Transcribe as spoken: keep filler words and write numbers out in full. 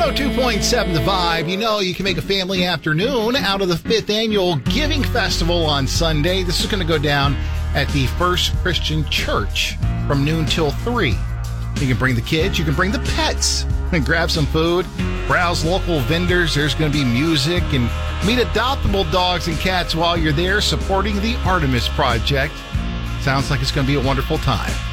one oh two point seven The Vibe. You know, you can make a family afternoon out of the fifth Annual Giving Festival on Sunday. This is going to go down at the First Christian Church from noon till three. You can bring the kids, you can bring the pets, and grab some food, browse local vendors. There's going to be music, and meet adoptable dogs and cats while you're there supporting the Artemis Project. Sounds like it's going to be a wonderful time.